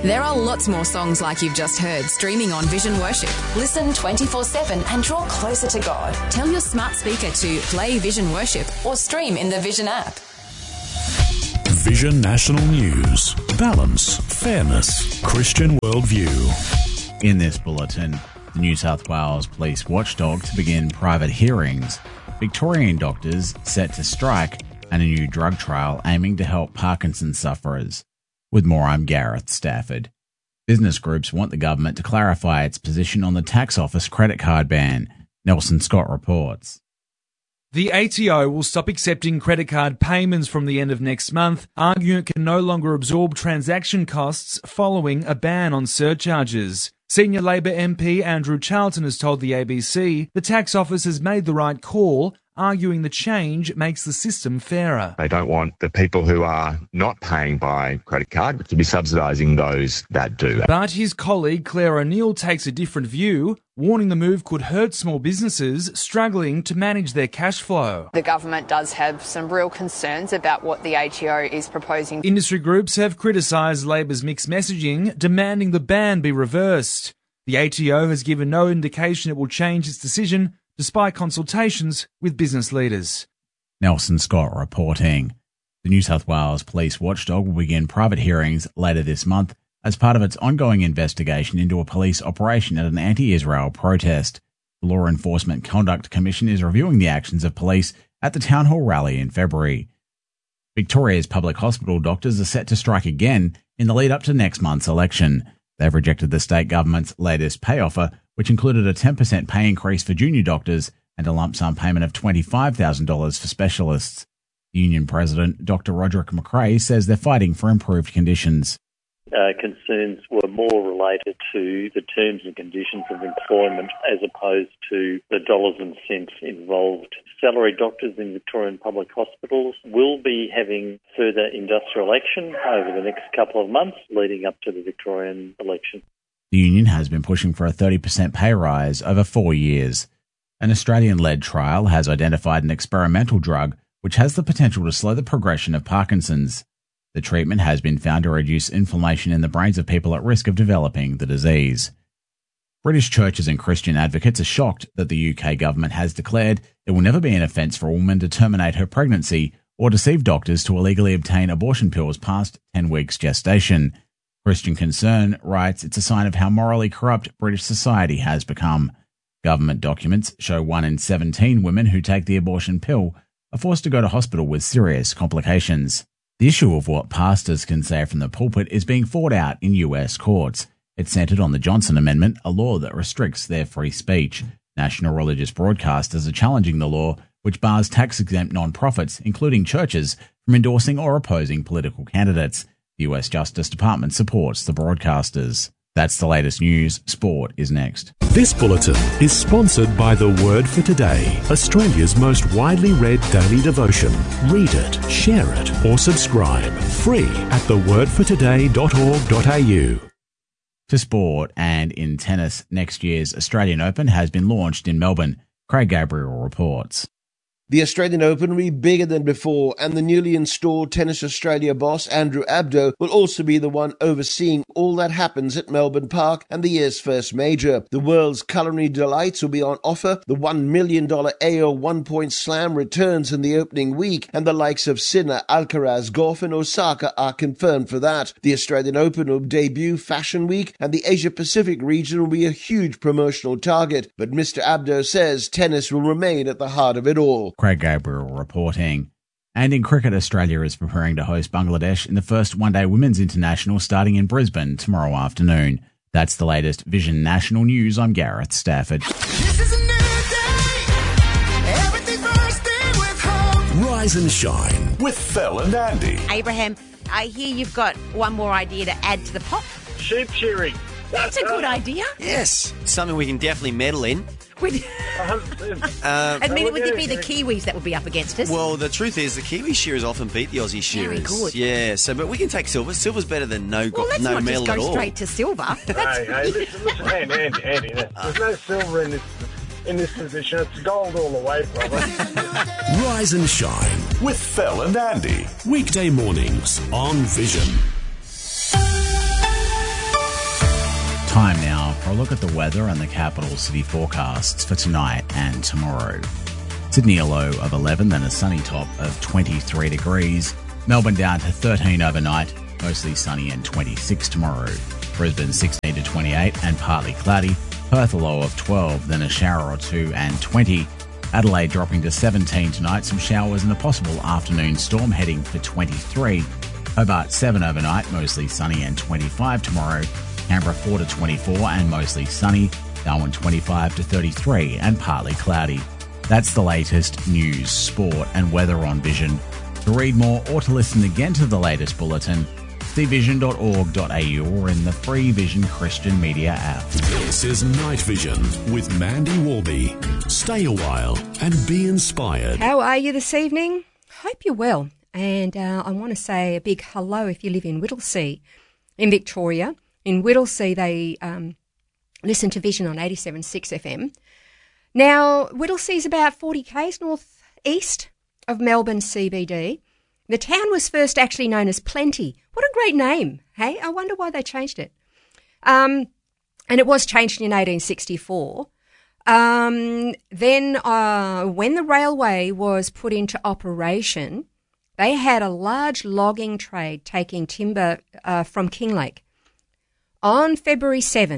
There are lots more songs like you've just heard streaming on Vision Worship. Listen 24/7 and draw closer to God. Tell your smart speaker to play Vision Worship or stream in the Vision app. Vision National News. Balance, fairness, Christian worldview. In this bulletin, the New South Wales Police watchdog to begin private hearings, Victorian doctors set to strike, and a new drug trial aiming to help Parkinson's sufferers. With more, I'm Gareth Stafford. Business groups want the government to clarify its position on the tax office credit card ban. Nelson Scott reports. The ATO will stop accepting credit card payments from the end of next month, arguing it can no longer absorb transaction costs following a ban on surcharges. Senior Labor MP Andrew Charlton has told the ABC the tax office has made the right call, arguing the change makes the system fairer. They don't want the people who are not paying by credit card to be subsidising those that do. But his colleague Claire O'Neill takes a different view, warning the move could hurt small businesses struggling to manage their cash flow. The government does have some real concerns about what the ATO is proposing. Industry groups have criticised Labor's mixed messaging, demanding the ban be reversed. The ATO has given no indication it will change its decision, despite consultations with business leaders. Nelson Scott reporting. The New South Wales Police watchdog will begin private hearings later this month as part of its ongoing investigation into a police operation at an anti-Israel protest. The Law Enforcement Conduct Commission is reviewing the actions of police at the Town Hall rally in February. Victoria's public hospital doctors are set to strike again in the lead up to next month's election. They've rejected the state government's latest pay offer, which included a 10% pay increase for junior doctors and a lump sum payment of $25,000 for specialists. Union President Dr. Roderick McRae says they're fighting for improved conditions. Concerns were more related to the terms and conditions of employment as opposed to the dollars and cents involved. Salaried doctors in Victorian public hospitals will be having further industrial action over the next couple of months leading up to the Victorian election. The union has been pushing for a 30% pay rise over 4 years. An Australian-led trial has identified an experimental drug which has the potential to slow the progression of Parkinson's. The treatment has been found to reduce inflammation in the brains of people at risk of developing the disease. British churches and Christian advocates are shocked that the UK government has declared it will never be an offence for a woman to terminate her pregnancy or deceive doctors to illegally obtain abortion pills past 10 weeks gestation. Christian Concern writes it's a sign of how morally corrupt British society has become. Government documents show 1 in 17 women who take the abortion pill are forced to go to hospital with serious complications. The issue of what pastors can say from the pulpit is being fought out in US courts. It's centred on the Johnson Amendment, a law that restricts their free speech. National religious broadcasters are challenging the law, which bars tax-exempt non-profits, including churches, from endorsing or opposing political candidates. The US Justice Department supports the broadcasters. That's the latest news. Sport is next. This bulletin is sponsored by The Word for Today, Australia's most widely read daily devotion. Read it, share it, or subscribe. Free at thewordfortoday.org.au. To sport, and in tennis, next year's Australian Open has been launched in Melbourne. Craig Gabriel reports. The Australian Open will be bigger than before, and the newly installed Tennis Australia boss Andrew Abdo will also be the one overseeing all that happens at Melbourne Park and the year's first major. The world's culinary delights will be on offer. The $1 million AO one-point slam returns in the opening week, and the likes of Sinner, Alcaraz, Goff and Osaka are confirmed for that. The Australian Open will debut Fashion Week, and the Asia-Pacific region will be a huge promotional target. But Mr. Abdo says tennis will remain at the heart of it all. Craig Gabriel reporting. And in cricket, Australia is preparing to host Bangladesh in the first one-day women's international starting in Brisbane tomorrow afternoon. That's the latest Vision National News. I'm Gareth Stafford. This is a new day. Everything's bursting with hope. Rise and shine with Phil and Andy. Abraham, I hear you've got one more idea to add to the pot. Sheep shearing. That's a good idea. Yes, something we can definitely meddle in. Would it be the Kiwis that would be up against us? Well, the truth is the Kiwi shearers often beat the Aussie shearers. Very good. Yeah, but we can take silver. Silver's better than no medal at all. Let's not just go straight to silver. Hey, listen, Andy, there's no silver in this position. It's gold all the way, brother. Rise and shine with Phil and Andy. Weekday mornings on Vision. look at the weather and the capital city forecasts for tonight and tomorrow. Sydney a low of 11, then a sunny top of 23 degrees. Melbourne down to 13 overnight, mostly sunny and 26 tomorrow. Brisbane 16 to 28 and partly cloudy. Perth a low of 12, then a shower or two and 20. Adelaide dropping to 17 tonight, some showers and a possible afternoon storm heading for 23. Hobart 7 overnight, mostly sunny and 25 tomorrow. Canberra 4 to 24 and mostly sunny. Darwin 25 to 33 and partly cloudy. That's the latest news, sport and weather on Vision. To read more or to listen again to the latest bulletin, see vision.org.au or in the free Vision Christian Media app. This is Night Vision with Mandy Warby. Stay a while and be inspired. How are you this evening? Hope you're well. And I want to say a big hello if you live in Whittlesea in Victoria. In Whittlesea, they listen to Vision on 87.6 FM. Now, Whittlesea is about 40 k's north-east of Melbourne CBD. The town was first actually known as Plenty. What a great name, hey? I wonder why they changed it. And it was changed in 1864. Then when the railway was put into operation, they had a large logging trade taking timber from Kinglake. On February 7,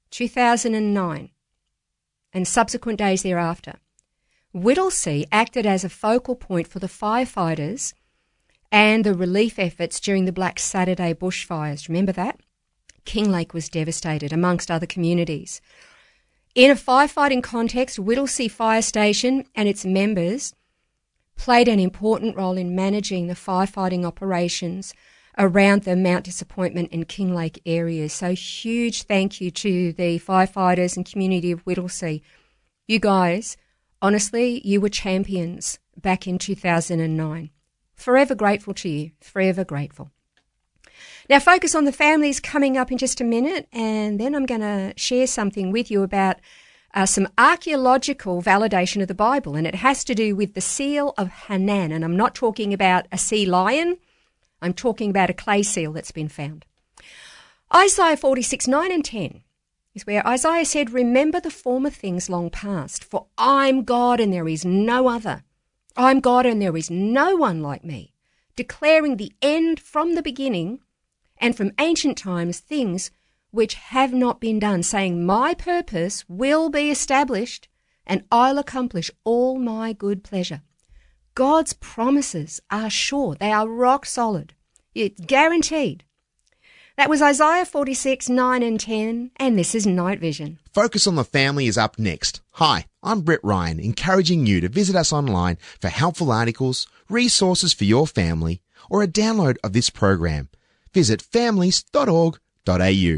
2009, and subsequent days thereafter, Whittlesea acted as a focal point for the firefighters and the relief efforts during the Black Saturday bushfires. Remember that? Kinglake was devastated, amongst other communities. In a firefighting context, Whittlesea Fire Station and its members played an important role in managing the firefighting operations around the Mount Disappointment and Kinglake areas. So huge thank you to the firefighters and community of Whittlesea. You guys, honestly, you were champions back in 2009. Forever grateful to you, forever grateful. Now, Focus on the Family is coming up in just a minute, and then I'm going to share something with you about some archaeological validation of the Bible, and it has to do with the seal of Hanan. And I'm not talking about a sea lion, I'm talking about a clay seal that's been found. Isaiah 46, 9 and 10 is where Isaiah said, "Remember the former things long past, for I'm God and there is no other. I'm God and there is no one like me, declaring the end from the beginning and from ancient times things which have not been done, saying, my purpose will be established and I'll accomplish all my good pleasure." God's promises are sure. They are rock solid. It's guaranteed. That was Isaiah 46, 9 and 10, and this is Night Vision. Focus on the Family is up next. Hi, I'm Brett Ryan, encouraging you to visit us online for helpful articles, resources for your family, or a download of this program. Visit families.org.au.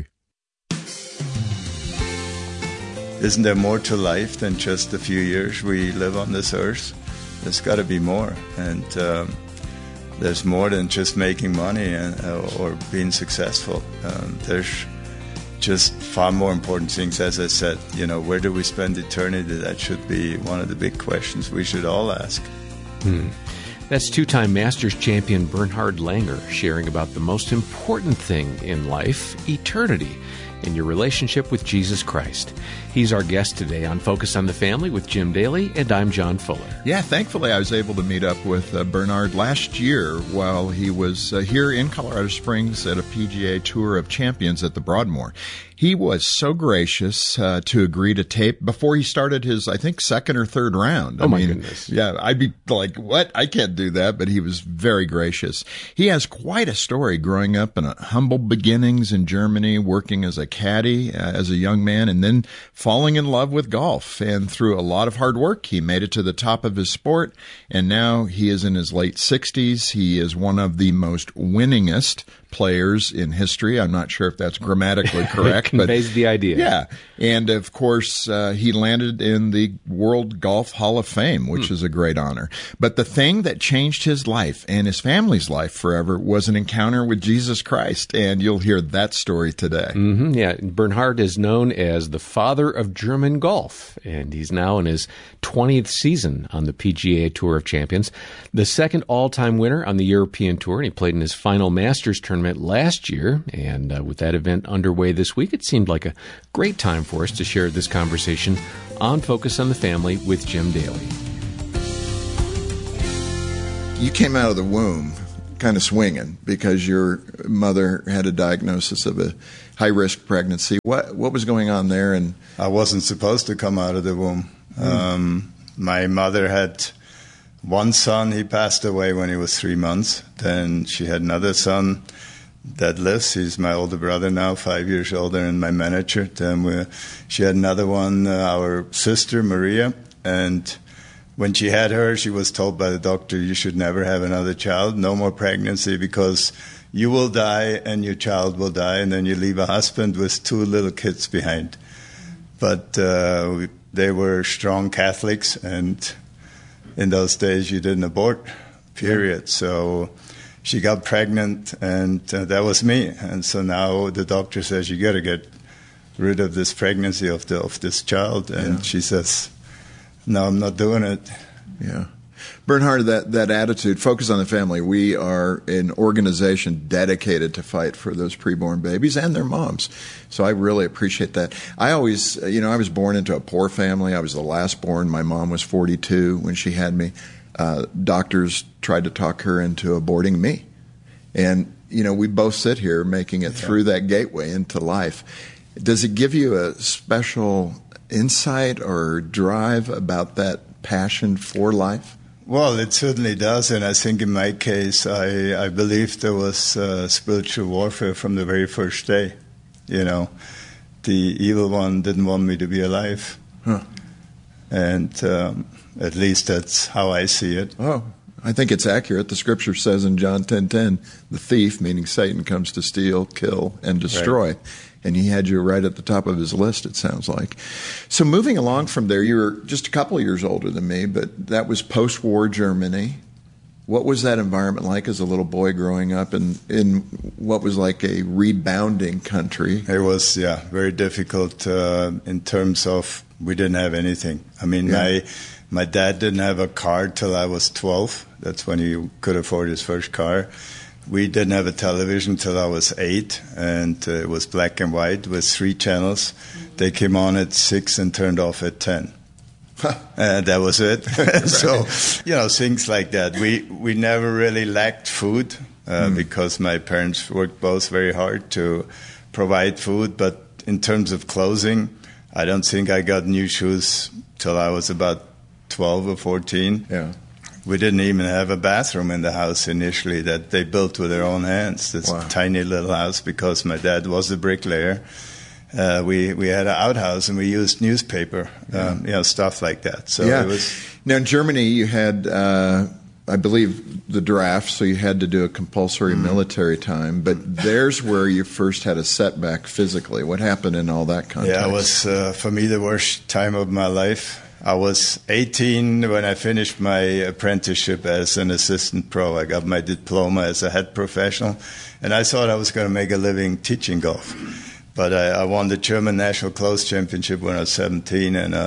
Isn't there more to life than just the few years we live on this earth? There's got to be more, and there's more than just making money or being successful. There's just far more important things. As I said, where do we spend eternity? That should be one of the big questions we should all ask. That's two-time Masters champion Bernhard Langer sharing about the most important thing in life, eternity, in your relationship with Jesus Christ. He's our guest today on Focus on the Family with Jim Daly, and I'm John Fuller. Yeah, thankfully I was able to meet up with Bernhard last year while he was here in Colorado Springs at a PGA Tour of Champions at the Broadmoor. He was so gracious to agree to tape before he started his, I think, second or third round. Oh, my goodness. Yeah, I'd be like, what? I can't do that, but he was very gracious. He has quite a story growing up in humble beginnings in Germany, working as a caddy as a young man, and then falling in love with golf. And through a lot of hard work, he made it to the top of his sport, and now he is in his late 60s. He is one of the most winningest players in history. I'm not sure if that's grammatically correct, but conveys the idea. Yeah, and of course he landed in the World Golf Hall of Fame, which is a great honor. But the thing that changed his life and his family's life forever was an encounter with Jesus Christ, and you'll hear that story today. Yeah, Bernhard is known as the father of German golf, and he's now in his 20th season on the PGA Tour of Champions, the second all-time winner on the European Tour, and he played in his final Masters tournament Tournament last year, and with that event underway this week, it seemed like a great time for us to share this conversation on Focus on the Family with Jim Daly. You came out of the womb kind of swinging because your mother had a diagnosis of a high-risk pregnancy. What was going on there? And I wasn't supposed to come out of the womb. My mother had one son. He passed away when he was 3 months. Then she had another son that lives. He's my older brother now, 5 years older, and my manager. Then she had another one, our sister, Maria. And when she had her, she was told by the doctor, you should never have another child, no more pregnancy, because you will die and your child will die, and then you leave a husband with 2 little kids behind. But they were strong Catholics, and in those days you didn't abort, period. So she got pregnant, and that was me. And so now the doctor says, you got to get rid of this pregnancy of this child. And she says, no, I'm not doing it. Yeah. Bernhard, that attitude, Focus on the Family, we are an organization dedicated to fight for those preborn babies and their moms. So I really appreciate that. I always, I was born into a poor family. I was the last born. My mom was 42 when she had me. Doctors tried to talk her into aborting me. And, we both sit here making it through that gateway into life. Does it give you a special insight or drive about that passion for life? Well, it certainly does, and I think in my case, I believe there was spiritual warfare from the very first day. The evil one didn't want me to be alive, and at least that's how I see it. Oh, I think it's accurate. The Scripture says in John 10:10, the thief, meaning Satan, comes to steal, kill, and destroy. Right. And he had you right at the top of his list, it sounds like. So moving along from there, you were just a couple of years older than me, but that was post-war Germany. What was that environment like as a little boy growing up in what was like a rebounding country? It was, very difficult in terms of we didn't have anything. I mean, my dad didn't have a car till I was 12. That's when he could afford his first car. We didn't have a television till I was 8, and it was black and white with 3 channels. They came on at 6 and turned off at 10. And that was it. So, things like that. We never really lacked food because my parents worked both very hard to provide food. But in terms of clothing, I don't think I got new shoes till I was about 12 or 14. Yeah. We didn't even have a bathroom in the house initially that they built with their own hands. This tiny little house, because my dad was a bricklayer. We had an outhouse and we used newspaper, stuff like that. So it was. Now in Germany, you had, I believe, the draft, so you had to do a compulsory military time. But there's where you first had a setback physically. What happened in all that context? Yeah, it was for me the worst time of my life. I was 18 when I finished my apprenticeship as an assistant pro. I got my diploma as a head professional, and I thought I was going to make a living teaching golf. But I won the German National Close Championship when I was 17, and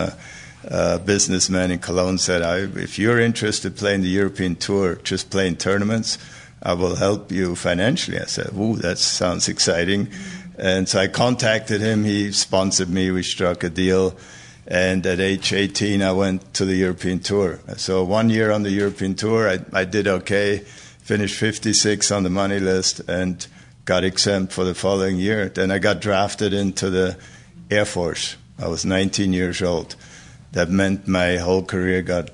a businessman in Cologne said, if you're interested in playing the European Tour, just playing tournaments, I will help you financially. I said, ooh, that sounds exciting. And so I contacted him. He sponsored me. We struck a deal. And at age 18, I went to the European Tour. So 1 year on the European Tour, I did okay, finished 56 on the money list, and got exempt for the following year. Then I got drafted into the Air Force. I was 19 years old. That meant my whole career got,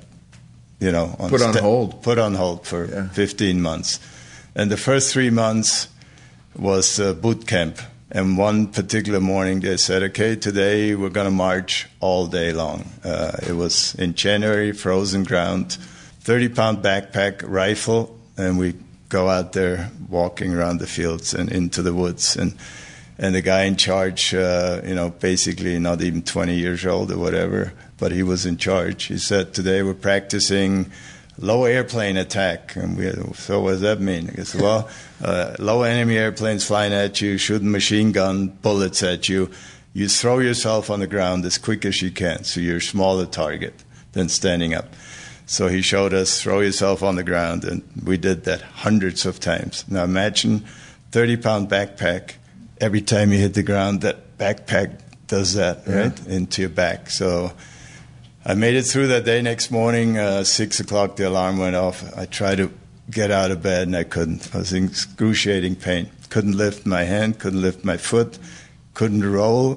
put on hold. Put on hold for 15 months. And the first 3 months was boot camp. And one particular morning they said, okay, today we're going to march all day long. It was in January, frozen ground, 30-pound backpack, rifle, and we go out there walking around the fields and into the woods. And the guy in charge, basically not even 20 years old or whatever, but he was in charge. He said, today we're practicing low airplane attack. And so what does that mean? I guess, well, low enemy airplanes flying at you, shooting machine gun bullets at you. You throw yourself on the ground as quick as you can, so you're a smaller target than standing up. So he showed us, throw yourself on the ground, and we did that hundreds of times. Now imagine 30-pound backpack. Every time you hit the ground, that backpack does that, right, into your back. So I made it through that day. Next morning, 6 o'clock, the alarm went off. I tried to get out of bed, and I couldn't. I was in excruciating pain. Couldn't lift my hand, couldn't lift my foot, couldn't roll.